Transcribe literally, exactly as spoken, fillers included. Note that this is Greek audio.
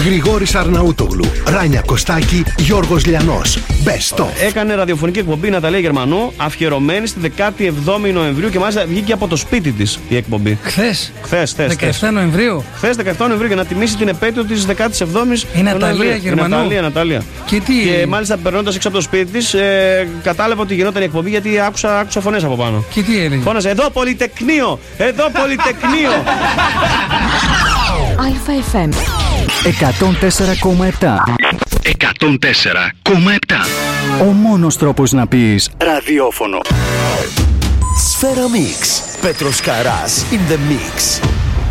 Γρηγόρης Αρναούτογλου, Ράνια Κωστάκη, Γιώργος Λιανός. Best of. Έκανε ραδιοφωνική εκπομπή η Ναταλία Γερμανού, αφιερωμένη στη δεκάτη εβδόμη Νοεμβρίου και μάλιστα βγήκε από το σπίτι της η εκπομπή. Χθες. Χθες, χθες. δεκαεφτά Νοεμβρίου. Χθες δεκαεφτά Νοεμβρίου για να τιμήσει την επέτειο της δεκάτη εβδόμη Η Ναταλία Γερμανού. Η Ναταλία, Ναταλία. Και, τι... και μάλιστα περνώντας έξω από το σπίτι της, ε, κατάλαβα ότι γινόταν η εκπομπή γιατί άκουσα, άκουσα φωνές από πάνω. Και τι έλεγε? Φώναζε εδώ Πολυτεχνείο! Εδώ Πολυτεχνείο! ΑΕΦ εκατόν τέσσερα κόμμα επτά. εκατόν τέσσερα κόμμα επτά. Ο μόνος τρόπος να πεις ραδιόφωνο. Σφαίρα Mix. Πέτρος Καράς in the mix.